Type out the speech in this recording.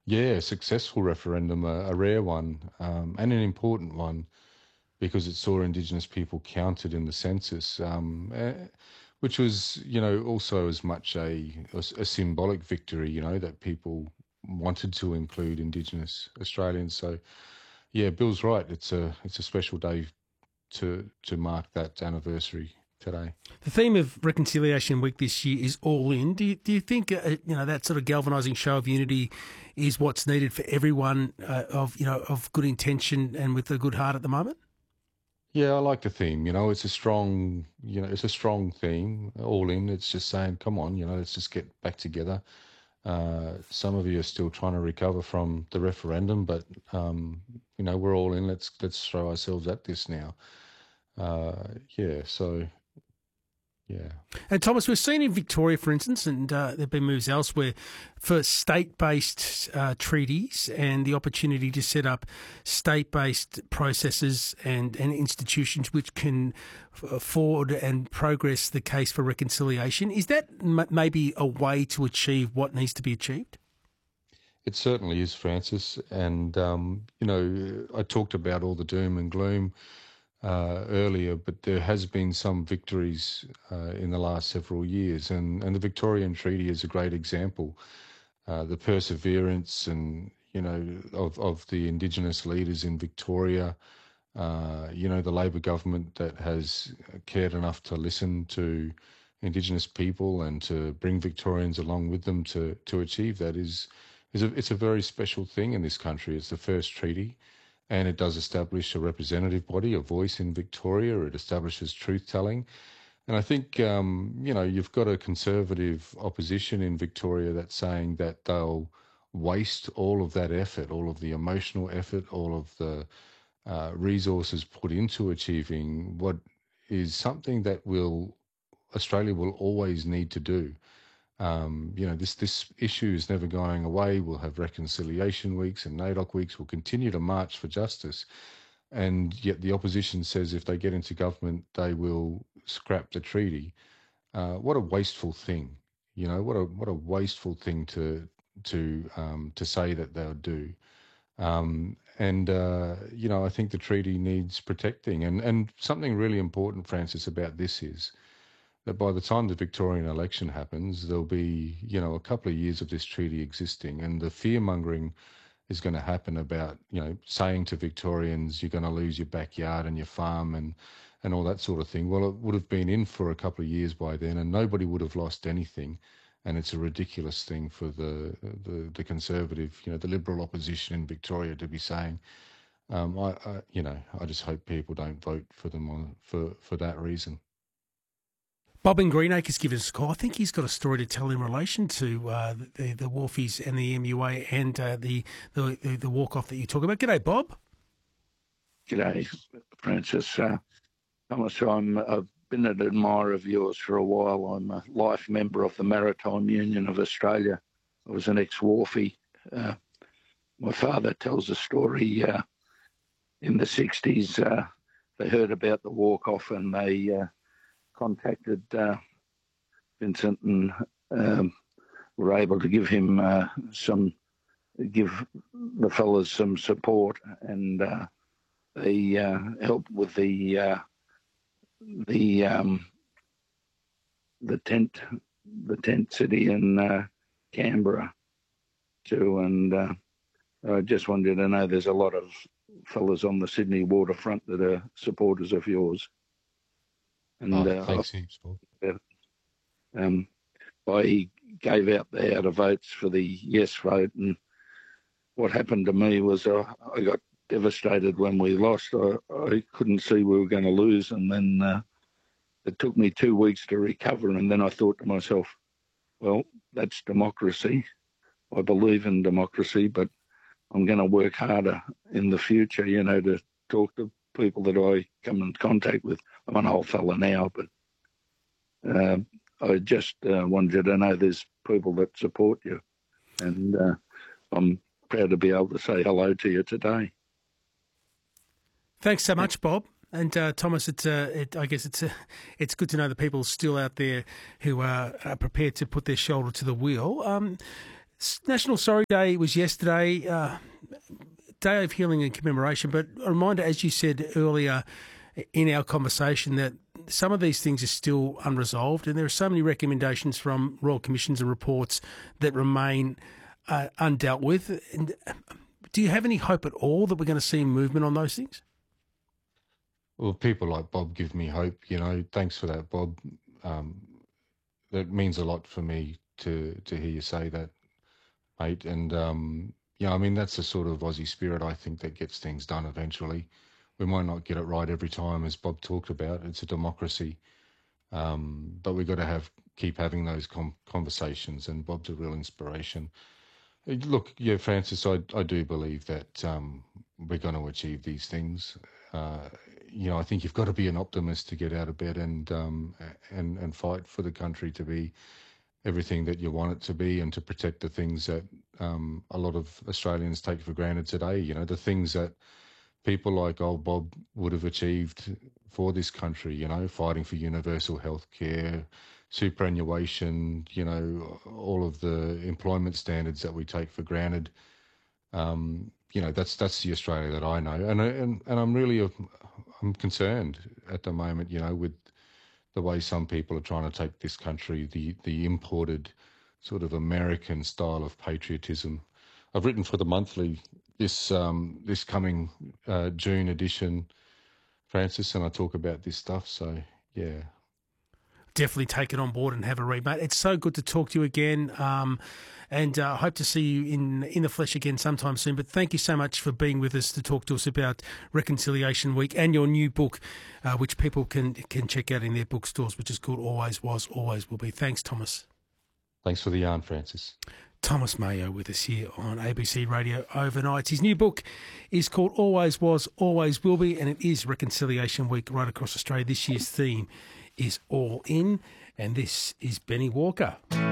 Yeah, a successful referendum, a rare one, and an important one because it saw Indigenous people counted in the census, which was, also as much a symbolic victory, that people wanted to include Indigenous Australians. So, yeah, Bill's right. It's a special day to mark that anniversary today. The theme of Reconciliation Week this year is all in. Do you think that sort of galvanising show of unity is what's needed for everyone of good intention and with a good heart at the moment? Yeah, I like the theme. It's a strong theme. All in. It's just saying, come on, let's just get back together. Some of you are still trying to recover from the referendum, but we're all in. Let's throw ourselves at this now. Yeah. So yeah. And Thomas, we've seen in Victoria, for instance, and there have been moves elsewhere for state-based treaties and the opportunity to set up state-based processes and institutions which can forward and progress the case for reconciliation. Is that maybe a way to achieve what needs to be achieved? It certainly is, Francis. And I talked about all the doom and gloom earlier, but there has been some victories in the last several years, and the Victorian Treaty is a great example. The perseverance and of the Indigenous leaders in Victoria, the Labor government that has cared enough to listen to Indigenous people and to bring Victorians along with them to achieve that it's a very special thing in this country. It's the first treaty, and it does establish a representative body, a voice in Victoria. It establishes truth-telling. And I think, you've got a conservative opposition in Victoria that's saying that they'll waste all of that effort, all of the emotional effort, all of the resources put into achieving what is something that Australia will always need to do. This issue is never going away. We'll have reconciliation weeks and NAIDOC weeks. We'll continue to march for justice. And yet the opposition says if they get into government, they will scrap the treaty. What a wasteful thing. What a wasteful thing to say that they'll do. I think the treaty needs protecting. And something really important, Francis, about this is that by the time the Victorian election happens, there'll be, a couple of years of this treaty existing, and the fear-mongering is going to happen about, saying to Victorians, you're going to lose your backyard and your farm and all that sort of thing. Well, it would have been in for a couple of years by then, and nobody would have lost anything. And it's a ridiculous thing for the Conservative, the Liberal opposition in Victoria to be saying. I just hope people don't vote for them for that reason. Bob in Greenacres given us a call. I think he's got a story to tell in relation to the Wharfies and the MUA and the walk-off that you talk about. G'day, Bob. G'day, Francis. Thomas, I've been an admirer of yours for a while. I'm a life member of the Maritime Union of Australia. I was an ex-Wharfie. My father tells a story in the 60s. They heard about the walk-off and they contacted Vincent and were able to give him give the fellas some support, and they helped with the tent city in Canberra too. And I just wanted to know there's a lot of fellas on the Sydney waterfront that are supporters of yours. And thanks, heaps, Bob. I gave out the votes for the yes vote, and what happened to me was I got devastated when we lost. I couldn't see we were going to lose, and then it took me 2 weeks to recover, and then I thought to myself, well, that's democracy. I believe in democracy, but I'm going to work harder in the future, to talk to people that I come in contact with. I'm an old fella now, but I just wanted to know there's people that support you, and I'm proud to be able to say hello to you today. Thanks so much, Bob. And Thomas, I guess it's good to know that people still out there who are prepared to put their shoulder to the wheel. National Sorry Day was yesterday, Day of Healing and Commemoration, but a reminder, as you said earlier in our conversation, that some of these things are still unresolved, and there are so many recommendations from Royal Commissions and reports that remain undealt with. And do you have any hope at all that we're going to see movement on those things? Well, people like Bob give me hope, Thanks for that, Bob. That means a lot for me to hear you say that, mate. And, that's the sort of Aussie spirit, I think, that gets things done eventually. We might not get it right every time, as Bob talked about. It's a democracy. But we've got to keep having those conversations, and Bob's a real inspiration. Look, Francis, I do believe that we're going to achieve these things. I think you've got to be an optimist to get out of bed and fight for the country to be everything that you want it to be, and to protect the things that a lot of Australians take for granted today. The things that people like old Bob would have achieved for this country, fighting for universal health care, superannuation, all of the employment standards that we take for granted. That's the Australia that I know. And I'm really, I'm concerned at the moment, with the way some people are trying to take this country, the imported sort of American style of patriotism. I've written for the Monthly this coming June edition, Francis, and I talk about this stuff. So, yeah. Definitely take it on board and have a read, mate. It's so good to talk to you again, and I hope to see you in the flesh again sometime soon. But thank you so much for being with us to talk to us about Reconciliation Week and your new book, which people can check out in their bookstores, which is called Always Was, Always Will Be. Thanks, Thomas. Thanks for the yarn, Francis. Thomas Mayo with us here on ABC Radio Overnight. His new book is called Always Was, Always Will Be, and it is Reconciliation Week right across Australia. This year's theme is All In, and this is Benny Walker.